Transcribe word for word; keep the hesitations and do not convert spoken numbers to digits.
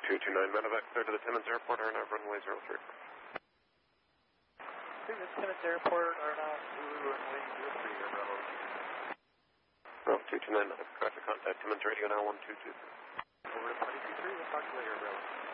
two two nine medevac, clear to the Timmins Airport, R N A V runway zero three. Clear to Timmins Airport, R N A V Zulu runway zero three, or Bravo. Bravo two two nine, traffic contact, Timmins radio now one two two three. Over to party two three, we'll talk to you later, Bravo.